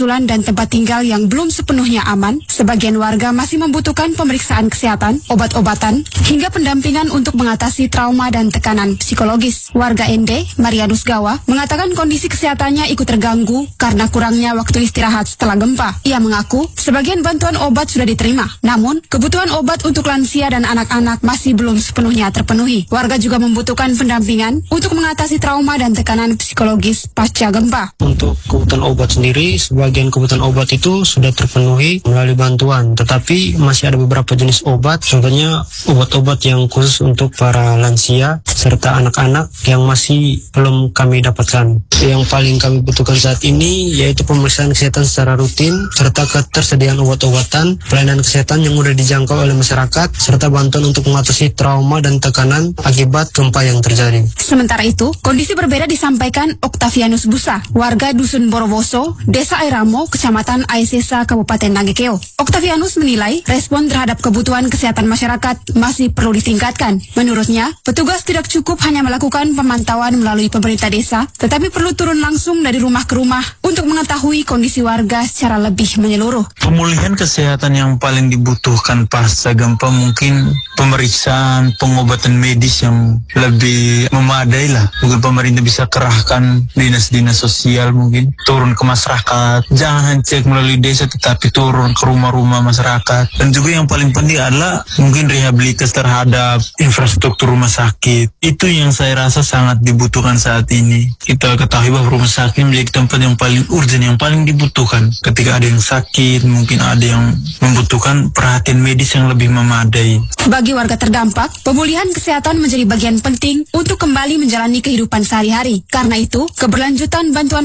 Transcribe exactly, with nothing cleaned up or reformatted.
susulan dan tempat tinggal yang belum sepenuhnya aman, sebagian warga masih membutuhkan pemeriksaan kesehatan, obat-obatan, hingga pendampingan untuk mengatasi trauma dan tekanan psikologis. Warga N D, Marianus Gawa, mengatakan kondisi kesehatannya ikut terganggu karena kurangnya waktu istirahat setelah gempa. Ia mengaku sebagian bantuan obat sudah diterima, namun kebutuhan obat untuk lansia dan anak-anak masih belum sepenuhnya terpenuhi. Warga juga membutuhkan pendampingan untuk mengatasi trauma dan tekanan psikologis pasca gempa. Untuk kebutuhan obat sendiri, sebagian kebutuhan obat itu sudah terpenuhi melalui bantuan, tetapi masih ada beberapa jenis obat, contohnya obat-obat yang khusus untuk para lansia serta anak-anak yang masih belum kami dapatkan. Yang paling kami butuhkan saat ini yaitu pemeriksaan kesehatan secara rutin, serta ketersediaan obat-obatan, pelayanan kesehatan yang mudah dijangkau oleh masyarakat, serta bantuan untuk mengatasi trauma dan tekanan akibat gempa yang terjadi. Sementara itu, kondisi berbeda disampaikan Oktavianus Busa, warga Dusun Borowoso, Desa Airamo, Kecamatan Aisesa, Kabupaten Nagekeo. Oktavianus menilai respon terhadap kebutuhan kesehatan masyarakat masih perlu ditingkatkan. Menurutnya, petugas tidak cukup hanya melakukan pemantauan melalui pemerintah desa, tetapi perlu turun langsung dari rumah ke rumah untuk mengetahui kondisi warga secara lebih menyeluruh. Pemulihan kesehatan yang paling dibutuhkan pasca gempa mungkin pemeriksaan, pengobatan medis yang lebih memadai lah. Mungkin pemerintah bisa kerahkan dinas-dinas sosial, mungkin turun ke masyarakat. Jangan hanya cek melalui desa, tetapi turun ke rumah-rumah masyarakat. Dan juga yang paling penting adalah mungkin rehabilitas terhadap infrastruktur rumah sakit. Itu yang saya rasa sangat dibutuhkan saat ini. Kita ketahui bahwa rumah sakit menjadi tempat yang paling urgent, yang paling dibutuhkan. Ketika ada yang sakit, mungkin ada yang membutuhkan perhatian medis yang lebih memadai. Bagi warga terdampak, pemulihan kesehatan menjadi bagian penting untuk kembali menjalani kehidupan sehari-hari. Karena itu, keberlanjutan bantuan